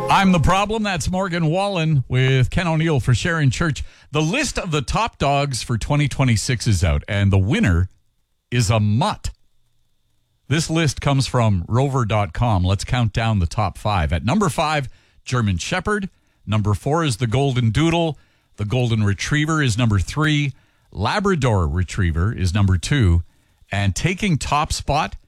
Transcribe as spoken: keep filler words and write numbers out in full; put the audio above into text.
I'm the problem. That's Morgan Wallen with Ken O'Neill for Sharon Church. The list of the top dogs for twenty twenty-six is out, and the winner is a mutt. This list comes from rover dot com. Let's count down the top five. At number five, German Shepherd. Number four is the Golden Doodle. The Golden Retriever is number three. Labrador Retriever is number two. And taking top spot